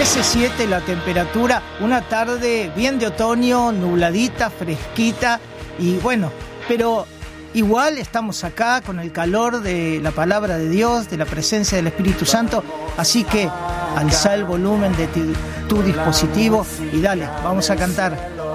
13,7 la temperatura, una tarde bien de otoño, nubladita, fresquita y bueno, pero igual estamos acá con el calor de la palabra de Dios, de la presencia del Espíritu Santo, así que alza el volumen de tu dispositivo y dale, vamos a cantar.